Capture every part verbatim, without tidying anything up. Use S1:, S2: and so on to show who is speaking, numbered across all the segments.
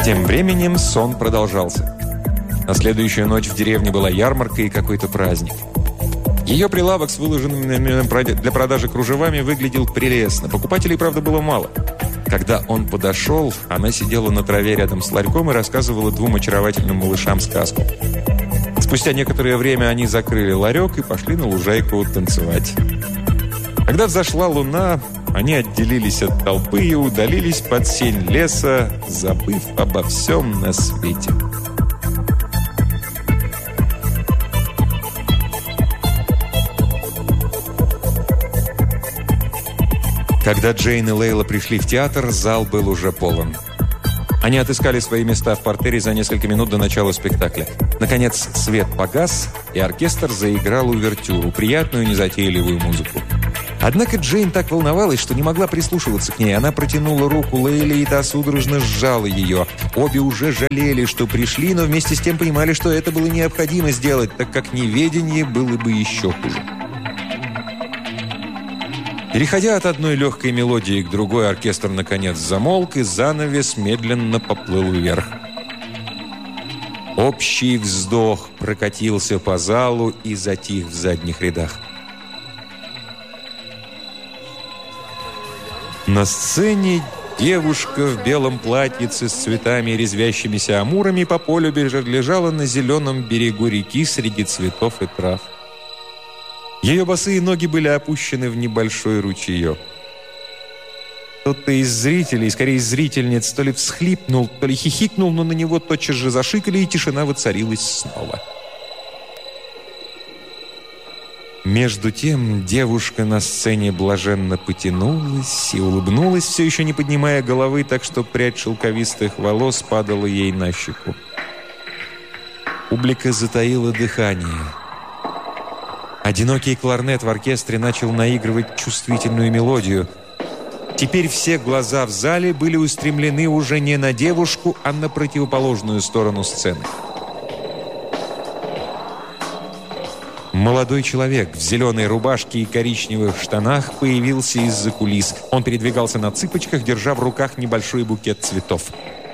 S1: Тем временем сон продолжался. На следующую ночь в деревне была ярмарка и какой-то праздник. Ее прилавок с выложенными для продажи кружевами выглядел прелестно. Покупателей, правда, было мало. Когда он подошел, она сидела на траве рядом с ларьком и рассказывала двум очаровательным малышам сказку. Спустя некоторое время они закрыли ларек и пошли на лужайку танцевать. Когда взошла луна, они отделились от толпы и удалились под сень леса, забыв обо всем на свете. Когда Джейн и Лейла пришли в театр, зал был уже полон. Они отыскали свои места в партере за несколько минут до начала спектакля. Наконец, свет погас, и оркестр заиграл увертюру, приятную незатейливую музыку. Однако Джейн так волновалась, что не могла прислушиваться к ней. Она протянула руку Лейле, и та судорожно сжала ее. Обе уже жалели, что пришли, но вместе с тем понимали, что это было необходимо сделать, так как неведение было бы еще хуже. Переходя от одной легкой мелодии к другой, оркестр наконец замолк, и занавес медленно поплыл вверх. Общий вздох прокатился по залу и затих в задних рядах. На сцене девушка в белом платьице с цветами и резвящимися амурами по полю лежала на зеленом берегу реки среди цветов и трав. Ее босые ноги были опущены в небольшой ручеек. Кто-то из зрителей, скорее зрительниц, то ли всхлипнул, то ли хихикнул, но на него тотчас же зашикали, и тишина воцарилась снова. Между тем девушка на сцене блаженно потянулась и улыбнулась, все еще не поднимая головы, так что прядь шелковистых волос падала ей на щеку. Публика затаила дыхание. Одинокий кларнет в оркестре начал наигрывать чувствительную мелодию. Теперь все глаза в зале были устремлены уже не на девушку, а на противоположную сторону сцены. Молодой человек в зеленой рубашке и коричневых штанах появился из-за кулис. Он передвигался на цыпочках, держа в руках небольшой букет цветов.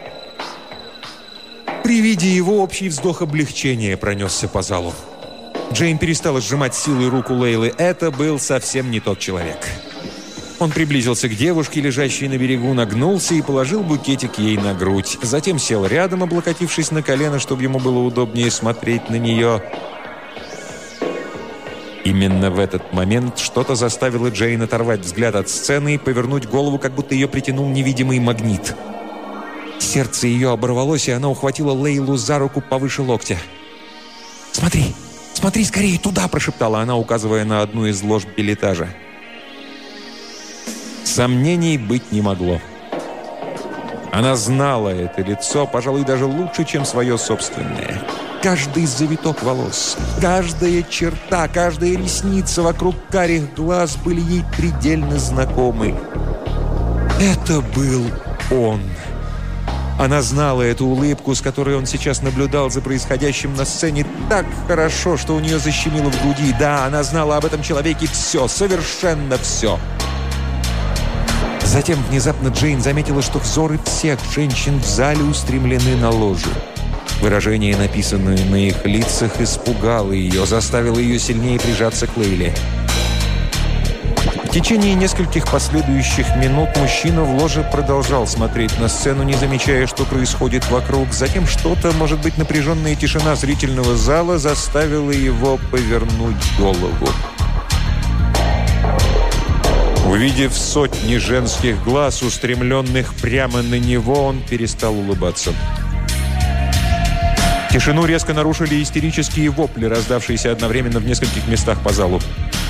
S1: При виде его общий вздох облегчения пронесся по залу. Джейн перестала сжимать силой руку Лейлы. Это был совсем не тот человек. Он приблизился к девушке, лежащей на берегу, нагнулся и положил букетик ей на грудь. Затем сел рядом, облокотившись на колено, чтобы ему было удобнее смотреть на нее. Именно в этот момент что-то заставило Джейн оторвать взгляд от сцены и повернуть голову, как будто ее притянул невидимый магнит. Сердце ее оборвалось, и она ухватила Лейлу за руку повыше локтя. «Смотри! Смотри скорее туда!» – прошептала она, указывая на одну из лож билетажа. Сомнений быть не могло. Она знала это лицо, пожалуй, даже лучше, чем свое собственное. Каждый завиток волос, каждая черта, каждая ресница вокруг карих глаз были ей предельно знакомы. Это был он. Она знала эту улыбку, с которой он сейчас наблюдал за происходящим на сцене, так хорошо, что у нее защемило в груди. Да, она знала об этом человеке все, совершенно все. Затем внезапно Джейн заметила, что взоры всех женщин в зале устремлены на ложу. Выражение, написанное на их лицах, испугало ее, заставило ее сильнее прижаться к Лейле. В течение нескольких последующих минут мужчина в ложе продолжал смотреть на сцену, не замечая, что происходит вокруг. Затем что-то, может быть, напряженная тишина зрительного зала, заставила его повернуть голову. Увидев сотни женских глаз, устремленных прямо на него, он перестал улыбаться. Тишину резко нарушили истерические вопли, раздавшиеся одновременно в нескольких местах по залу.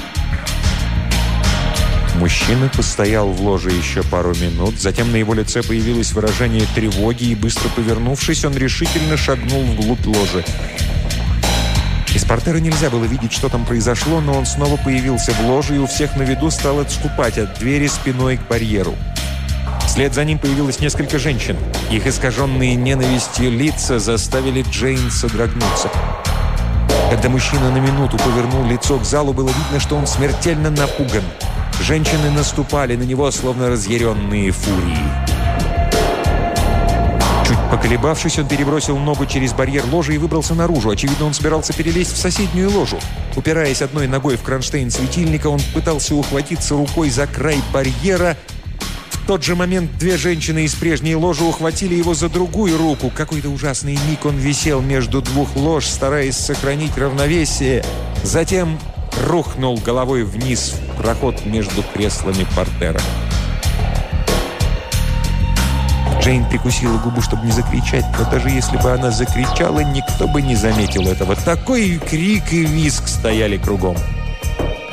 S1: Мужчина постоял в ложе еще пару минут, затем на его лице появилось выражение тревоги, и, быстро повернувшись, он решительно шагнул вглубь ложи. Из портера нельзя было видеть, что там произошло, но он снова появился в ложе и у всех на виду стал отступать от двери спиной к барьеру. Вслед за ним появилось несколько женщин. Их искаженные ненавистью лица заставили Джейн содрогнуться. Когда мужчина на минуту повернул лицо к залу, было видно, что он смертельно напуган. Женщины наступали на него, словно разъяренные фурии. Чуть Поколебавшись, он перебросил ногу через барьер ложи и выбрался наружу. Очевидно, он собирался перелезть в соседнюю ложу. Упираясь одной ногой в кронштейн светильника, он пытался ухватиться рукой за край барьера. В тот же момент две женщины из прежней ложи ухватили его за другую руку. Какой-то ужасный миг он висел между двух лож, стараясь сохранить равновесие. Затем рухнул головой вниз в проход между креслами портера. Джейн прикусила губу, чтобы не закричать, но даже если бы она закричала, никто бы не заметил этого. Такой крик и визг стояли кругом.